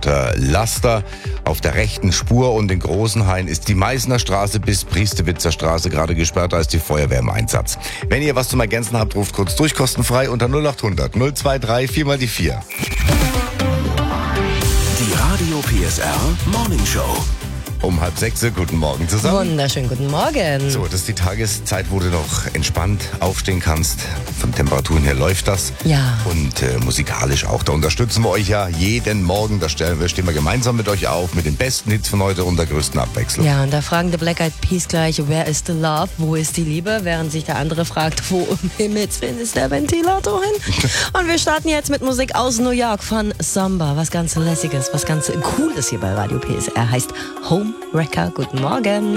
Frankfurter Laster auf der rechten Spur und in Großenhain ist die Meißner Straße bis Priestewitzer Straße gerade gesperrt, da ist die Feuerwehr im Einsatz. Wenn ihr was zum Ergänzen habt, ruft kurz durch, kostenfrei unter 0800 023 4 mal die 4. Die Radio PSR Morning Show. Um 5:30, guten Morgen zusammen. Wunderschönen guten Morgen. So, das ist die Tageszeit, wo du noch entspannt aufstehen kannst. Von Temperaturen her läuft das. Ja. Und musikalisch auch. Da unterstützen wir euch ja jeden Morgen. Da stehen wir gemeinsam mit euch auf, mit den besten Hits von heute und der größten Abwechslung. Ja, und da fragen die Black Eyed Peas gleich, where is the love? Wo ist die Liebe? Während sich der andere fragt, wo im Himmelswillen ist der Ventilator hin? Und wir starten jetzt mit Musik aus New York von Samba. Was ganz Lässiges, was ganz Cooles hier bei Radio PSR heißt Home Wrecker. Guten Morgen.